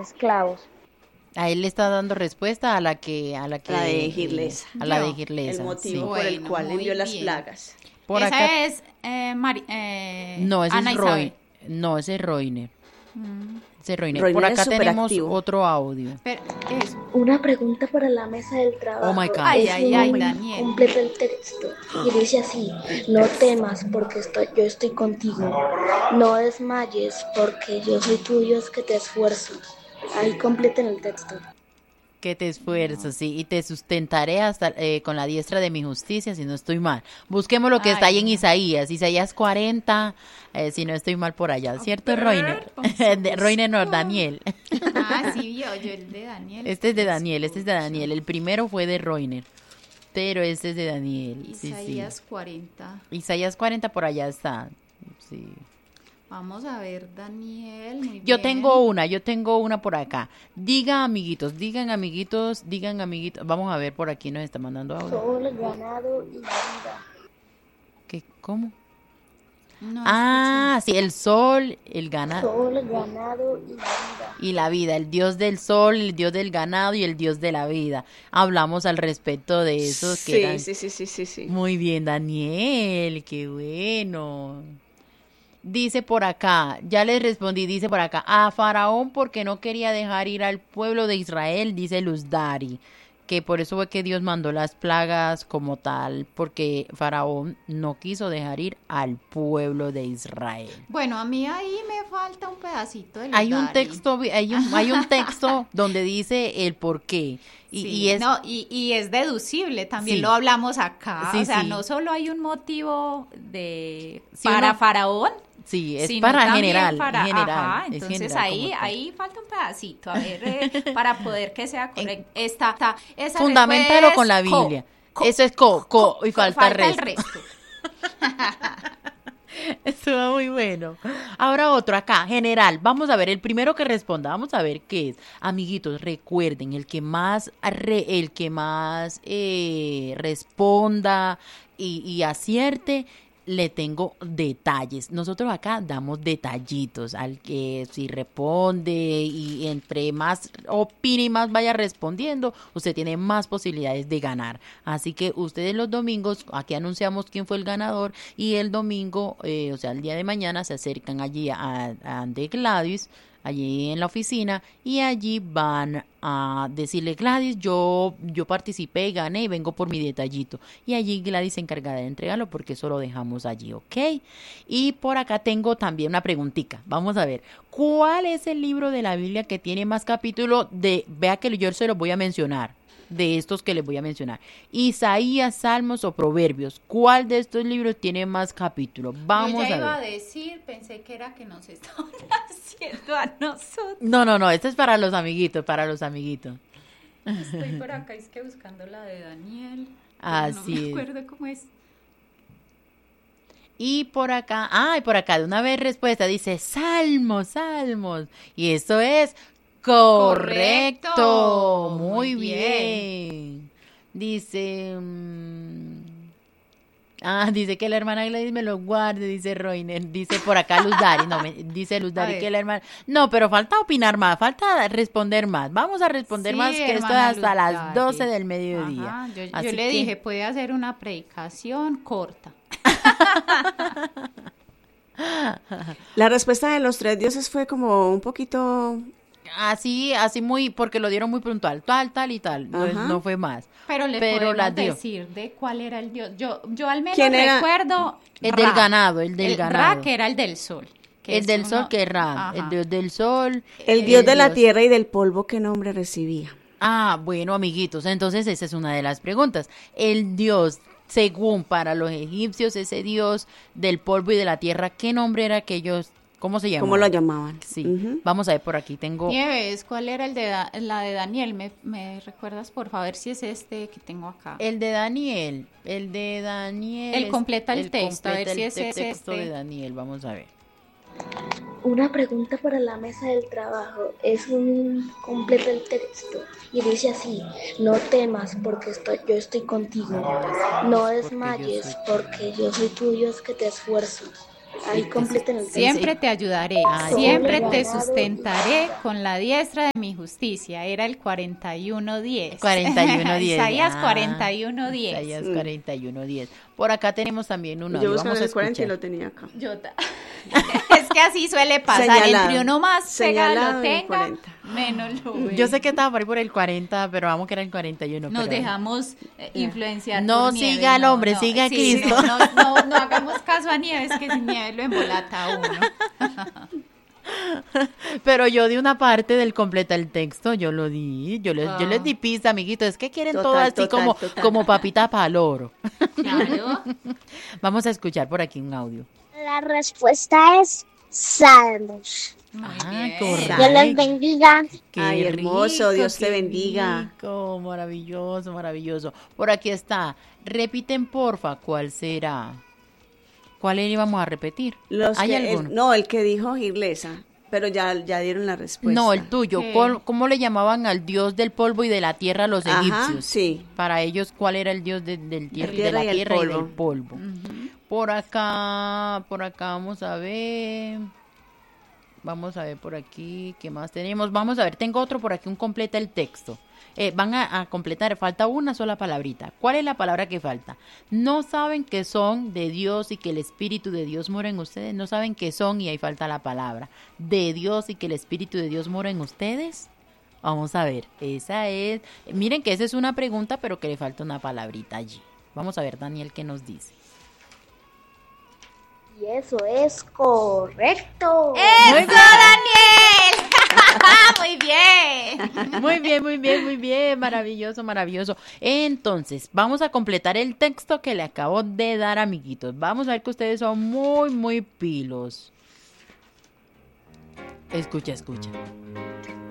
esclavos. A él le está dando respuesta a la de Girlesa. A la de Yo. Girlesa. El motivo Sí. por el Bueno, cual muy envió las bien. plagas. Por Esa acá. es No, ese Ana es Isabel. Roy. No, ese es Roiner. Ese es Roiner. Roiner Por es acá tenemos superactivo. otro audio. Pero es Una pregunta para la mesa del trabajo. Oh my God. Ay, Es ay, un ay, Daniel. Completa el texto. Y dice así: no temas porque yo estoy contigo. No desmayes porque yo soy tu Dios que te esfuerzo. Ahí completen el texto. Que te esfuerzo, sí, y te sustentaré hasta con la diestra de mi justicia, si no estoy mal. Busquemos lo que está ahí en Isaías 40, si no estoy mal por allá, ¿cierto, Roiner? Roiner no, Daniel. Ah, sí, yo el de Daniel. Este es de Daniel. El primero fue de Roiner, pero este es de Daniel. Isaías 40. Isaías 40 por allá está, sí. Vamos a ver, Daniel. Muy Yo bien. tengo una por acá. Digan amiguitos. Vamos a ver, por aquí nos está mandando audio. Sol, ganado y la vida. ¿Qué? ¿Cómo? No, Sí, el sol, el ganado Sol, ganado y la vida. y la vida, el dios del sol, el dios del ganado y el dios de la vida. Hablamos al respecto de eso. Que Sí. Muy bien, Daniel, qué bueno. Dice por acá, ya les respondí, dice por acá, a Faraón porque no quería dejar ir al pueblo de Israel, dice Luz Dari, que por eso fue que Dios mandó las plagas como tal, porque Faraón no quiso dejar ir al pueblo de Israel. Bueno, a mí ahí me falta un pedacito de Hay un Dari. hay un texto donde dice el por qué. Sí, Y es no, y es deducible, también Sí. lo hablamos acá. Sí, o sea, sí. no solo hay un motivo de Sí, para uno- Faraón, sí, es sino para también general, para, general, ajá, es entonces general como tal. ahí falta un pedacito, a ver, para poder que sea correcto. Esa Fundamentalo respuesta con la es co, Biblia. Eso es co, y falta el resto. Estuvo muy bueno. Ahora otro acá, general. Vamos a ver, el primero que responda, vamos a ver qué es. Amiguitos, recuerden, el que más responda y acierte, le tengo detalles. Nosotros acá damos detallitos al que si responde y entre más opine y más vaya respondiendo, usted tiene más posibilidades de ganar. Así que ustedes los domingos, aquí anunciamos quién fue el ganador y el domingo, o sea, el día de mañana se acercan allí a de Gladys, allí en la oficina, y allí van a decirle: Gladys, yo participé, gané y vengo por mi detallito. Y allí Gladys se encarga de entregarlo porque eso lo dejamos allí, ¿ok? Y por acá tengo también una preguntita. Vamos a ver, ¿cuál es el libro de la Biblia que tiene más capítulos vea que yo se los voy a mencionar, de estos que les voy a mencionar? Isaías, Salmos o Proverbios. ¿Cuál de estos libros tiene más capítulos? Vamos Yo ya a iba ver. a decir, pensé que era que nos estaban haciendo a nosotros. No, este es para los amiguitos, Estoy por acá, es que buscando la de Daniel. pero Así no me es. acuerdo cómo es. Y por acá, de una vez respuesta, dice Salmos. Y eso es correcto. Correcto. Muy Muy bien. Dice, dice que la hermana Gladys me lo guarde, dice Roiner. Dice por acá Luz Dari, dice Luz Dari ver. que la hermana... No, pero falta opinar más, falta responder más. Vamos a responder Sí, más, que esto es hermana hasta Luz las Dari. 12 del mediodía. Ajá, yo Así le que- dije, puede hacer una predicación corta. La respuesta de los tres dioses fue como un poquito... Así muy, porque lo dieron muy puntual, tal y tal, Ajá. no fue más. Pero le Pero podemos la dio. decir de cuál era el dios. Yo al menos ¿Quién era? recuerdo El Ra. del ganado, el del Ra, ganado. que era el del sol. que El es del uno- sol, que es Ra, Ajá. el dios del sol. El dios de la tierra y del polvo, ¿qué nombre recibía? Bueno, amiguitos, entonces esa es una de las preguntas. El dios, según para los egipcios, ese dios del polvo y de la tierra, ¿qué nombre era que ellos, cómo se llama? ¿Cómo lo llamaban? Sí, Ujú. vamos a ver por aquí, tengo... Nieves, ¿cuál era el de la de Daniel? ¿Me recuerdas, por favor, si es este que tengo acá? El de Daniel. Él completa el texto, a ver completa si el ese es texto de este. Daniel, vamos a ver. Una pregunta para la mesa del trabajo. Es un completa el texto. Y dice así: no temas porque yo estoy contigo. No desmayes porque yo soy tu Dios que te esfuerzo. Ahí completen el texto. Siempre te ayudaré, siempre te sustentaré con la diestra de mi justicia. Era el 41:10. 41:10. Isaías 41:10. Isaías 41:10. Por acá tenemos también uno. Yo buscaba Vamos a el 40 y escuchar. lo tenía acá. Es que así suele pasar. Señalado. Entre uno más pegado Señalado lo en el tenga, 40. menos lo ve. Yo sé que estaba por ahí por el 40, pero vamos que era el 41. Nos pero... dejamos influenciar. No por Nieves, siga al hombre, siga a sí, Cristo. no hagamos caso a Nieves, que sin Nieves lo embolata a uno. Pero yo di una parte del completa el texto, yo lo di, yo les di pista, amiguitos, es que quieren todo así Total. como papita para loro. Claro. Vamos a escuchar por aquí un audio. La respuesta es Salmos. Muy Ah, bien. correcto. Dios los bendiga. Qué Ay, hermoso, Dios te qué bendiga. rico, maravilloso, maravilloso. Por aquí está, repiten porfa, ¿cuál será? ¿Cuál íbamos a repetir? ¿Hay alguno? No, el que dijo Girlesa, pero ya dieron la respuesta. No, el tuyo. ¿Qué? ¿Cómo le llamaban al dios del polvo y de la tierra a los Ajá, egipcios? sí. Para ellos, ¿cuál era el dios de la tierra y del polvo? Por acá vamos a ver. Vamos a ver por aquí, ¿qué más tenemos? Vamos a ver, tengo otro por aquí, un completa el texto. Van a completar, falta una sola palabrita. ¿Cuál es la palabra que falta? ¿No saben que son de Dios y que el Espíritu de Dios mora en ustedes? ¿No saben que son? Y ahí falta la palabra. ¿De Dios y que el Espíritu de Dios mora en ustedes? Vamos a ver, esa es... Miren que esa es una pregunta, pero que le falta una palabrita allí. Vamos a ver, Daniel, ¿qué nos dice? Y eso es correcto. ¡Eso, Daniel! Muy bien. Muy bien, maravilloso, maravilloso. Entonces, vamos a completar el texto que le acabo de dar, amiguitos. Vamos a ver que ustedes son muy pilos. Escucha.